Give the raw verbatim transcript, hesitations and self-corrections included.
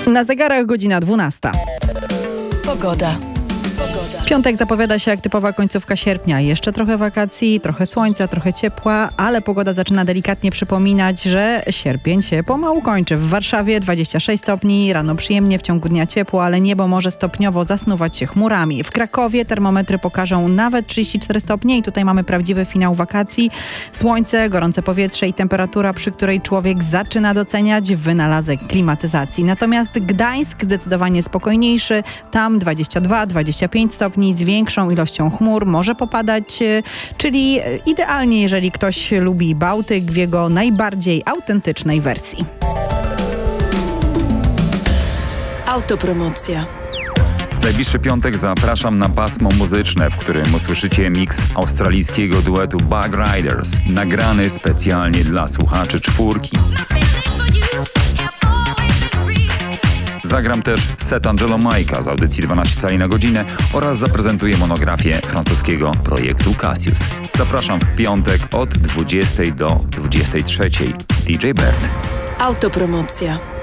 Na zegarach godzina dwunasta. Pogoda. Piątek zapowiada się jak typowa końcówka sierpnia. Jeszcze trochę wakacji, trochę słońca, trochę ciepła, ale pogoda zaczyna delikatnie przypominać, że sierpień się pomału kończy. W Warszawie dwadzieścia sześć stopni, rano przyjemnie, w ciągu dnia ciepło, ale niebo może stopniowo zasnuwać się chmurami. W Krakowie termometry pokażą nawet trzydzieści cztery stopnie i tutaj mamy prawdziwy finał wakacji. Słońce, gorące powietrze i temperatura, przy której człowiek zaczyna doceniać wynalazek klimatyzacji. Natomiast Gdańsk zdecydowanie spokojniejszy, tam dwadzieścia dwa dwadzieścia pięć stopni. Z większą ilością chmur może popadać, czyli idealnie, jeżeli ktoś lubi Bałtyk w jego najbardziej autentycznej wersji. Autopromocja. W najbliższy piątek zapraszam na pasmo muzyczne, w którym usłyszycie miks australijskiego duetu Bug Riders, nagrany specjalnie dla słuchaczy czwórki. Zagram też set Angelo Majka z audycji dwanaście cali na godzinę oraz zaprezentuję monografię francuskiego projektu Cassius. Zapraszam w piątek od dwudziestej do dwudziestej trzeciej. D J Bert. Autopromocja.